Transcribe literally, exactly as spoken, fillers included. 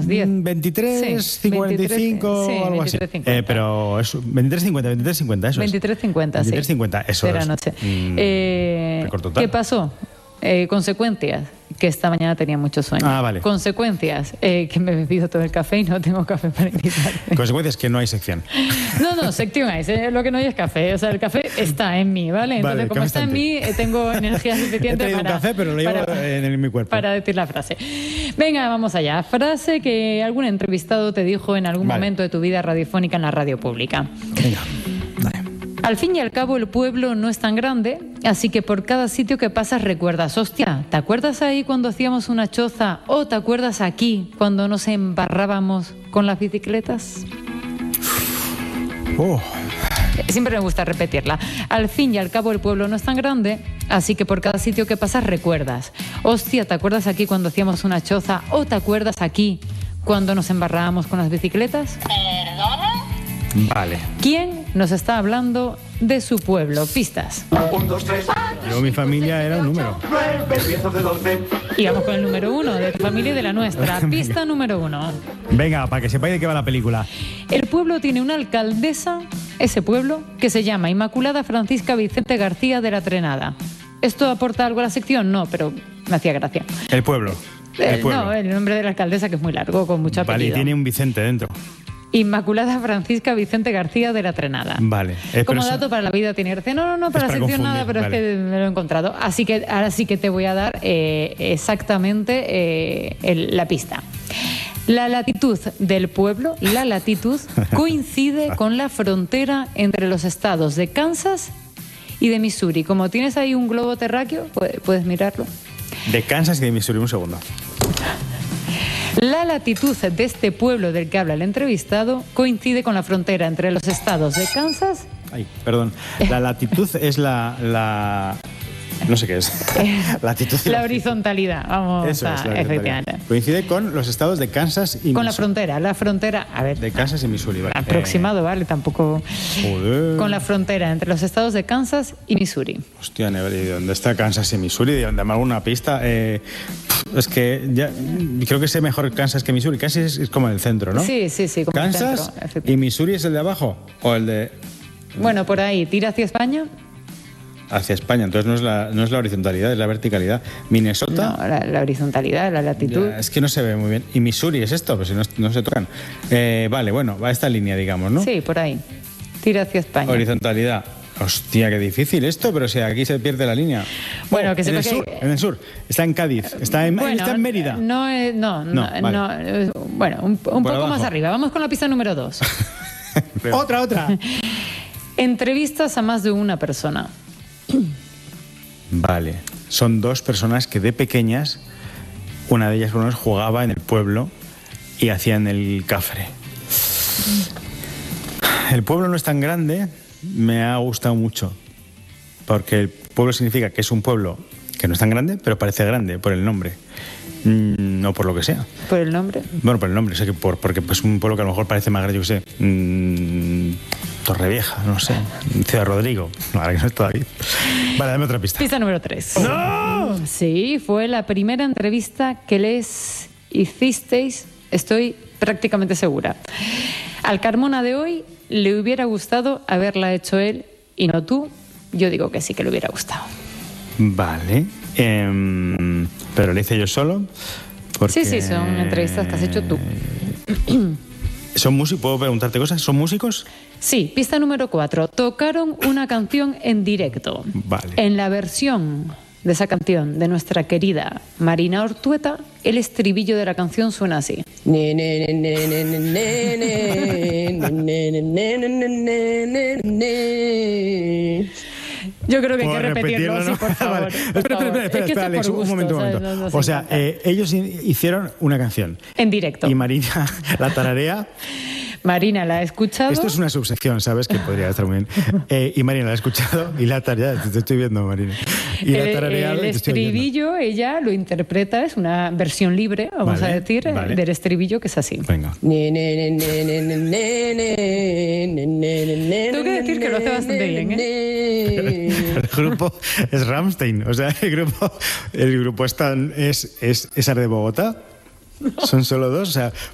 unos diez. veintitrés cincuenta y cinco, sí, algo así. veintitrés cincuenta. Eh, pero es veintitrés cincuenta, veintitrés cincuenta, eso es. veintitrés cincuenta, sí. veintitrés cincuenta, eso de la es. noche. Mm, eh, récord total. ¿Qué pasó? Eh, consecuencias, que esta mañana tenía mucho sueño. Ah, vale. Consecuencias, eh, que me he bebido todo el café y no tengo café para invitarte. Consecuencias que no hay sección. No, no, sección hay, eh, lo que no hay es café. O sea, el café está en mí, ¿vale? Entonces, Vale, como café está en está en mí, eh, tengo energía He suficiente traído para... un café, pero lo llevo para, en, en mi cuerpo. Para decir la frase. Venga, vamos allá. Frase que algún entrevistado te dijo en algún Vale. momento de tu vida radiofónica en la radio pública. Venga, dale. Al fin y al cabo, el pueblo no es tan grande, así que por cada sitio que pasas recuerdas, hostia, ¿te acuerdas ahí cuando hacíamos una choza? ¿O te acuerdas aquí cuando nos embarrábamos con las bicicletas? Oh, Siempre me gusta repetirla. Al fin y al cabo, el pueblo no es tan grande, así que por cada sitio que pasas recuerdas, hostia, ¿te acuerdas aquí cuando hacíamos una choza? ¿O te acuerdas aquí cuando nos embarrábamos con las bicicletas? vale. ¿Quién nos está hablando de su pueblo? Pistas. Un, dos, tres, Yo, mi familia era un número. nueve, diez, once, doce. Y vamos con el número uno, de tu familia y de la nuestra. Pista número uno. Venga, para que sepáis de qué va la película. El pueblo tiene una alcaldesa, ese pueblo, que se llama Inmaculada Francisca Vicente García de la Trenada. ¿Esto aporta algo a la sección? No, pero me hacía gracia. El pueblo. El Eh, pueblo. no, el nombre de la alcaldesa, que es muy largo, con mucho Vale, y apellido. tiene un Vicente dentro. Inmaculada Francisca Vicente García de la Trenada. Vale. Eh, Como pero eso- dato para la vida tiene gracia. No, no, no, para Es la para sección nada, confundir, pero vale. es que me lo he encontrado. Así que ahora sí que te voy a dar eh, exactamente eh, el- la pista. La latitud del pueblo, la latitud, coincide con la frontera entre los estados de Kansas y de Missouri. Como tienes ahí un globo terráqueo, puedes, puedes mirarlo. De Kansas y de Missouri, un segundo. La latitud de este pueblo del que habla el entrevistado coincide con la frontera entre los estados de Kansas. Ay, perdón. La latitud es la, la... No sé qué es. Latitud y La longitud. horizontalidad, vamos Eso a, es, la horizontalidad. efectivamente. Coincide con los estados de Kansas y Con la Missouri. frontera, la frontera, a ver, De Kansas y Missouri, vale. aproximado, ¿vale? Tampoco... Eh, joder. Con la frontera entre los estados de Kansas y Missouri. Hostia, Never, ¿y dónde está Kansas y Missouri? Dame alguna pista. Eh, es que ya creo que sé mejor Kansas que Missouri. Kansas es, es como el centro, ¿no? Sí, sí, sí, como el Kansas centro, efectivamente. y Missouri es el de abajo o el de Bueno, por ahí, tira hacia España. hacia España. Entonces no es la, no es la horizontalidad, es la verticalidad. Minnesota. No, la, la horizontalidad, la latitud. Ya, es que no se ve muy bien. Y Missouri es esto, pues si no, no se tocan. Eh, vale, bueno, va esta línea, digamos, ¿no? Sí, por ahí. Tira hacia España. Horizontalidad. Hostia, qué difícil esto, pero si aquí se pierde la línea. Bueno, que en el sepa sur, que- en el sur. Está en Cádiz, está en, Bueno, está en Mérida. No, eh, no, no, No, vale. no, eh, bueno, un, un poco abajo. más arriba. Vamos con la pista número dos. Otra, otra. Entrevistas a más de una persona. Vale. Son dos personas que de pequeñas, una de ellas por lo menos jugaba en el pueblo y hacían el cafre. El pueblo no es tan grande, me ha gustado mucho, porque el pueblo significa que es un pueblo que no es tan grande, pero parece grande por el nombre, mm, no por lo que sea. ¿Por el nombre? Bueno, por el nombre, sé que por, porque es un pueblo que a lo mejor parece más grande, yo qué sé, mm, Torrevieja, no sé, Ciudad Rodrigo, ahora que no está David. Vale, dame otra pista. Pista número tres. ¡No! Sí, fue la primera entrevista que les hicisteis, estoy prácticamente segura. Al Carmona de hoy le hubiera gustado haberla hecho él y no tú. Yo digo que sí que le hubiera gustado. Vale, em, pero lo hice yo solo. Porque... Sí, sí, son entrevistas que has hecho tú. ¿Son músicos? ¿Puedo preguntarte cosas? ¿Son músicos? Sí, pista número cuatro. Tocaron una canción en directo. Vale. En la versión de esa canción de nuestra querida Marina Ortueta, el estribillo de la canción suena así. Yo creo que hay que ¿Puedo repetirlo, sí, ¿no? por favor. Vale. por Espera, favor. espera, espera, Es que espera, está Alex, por un gusto, momento, un ¿sabes? momento. No- no O se sea, encanta. eh, ellos hi- hicieron una canción En directo. y Marina la tararea. Marina la ha escuchado. Esto es una subsección, ¿sabes? Que podría estar muy bien. Eh, y Marina la ha escuchado y la tarea, te, te estoy viendo, Marina. Y la el, tarareado el y te estoy oyendo. estribillo, ella lo interpreta, es una versión libre, vamos Vale, a decir, eh, vale. del estribillo, que es así. Venga. Tengo que decir que lo hace bastante bien, ¿eh? El grupo es Rammstein, o sea, el grupo, el grupo es, tan, es, es, es Ar de Bogotá. Son solo dos, o sea,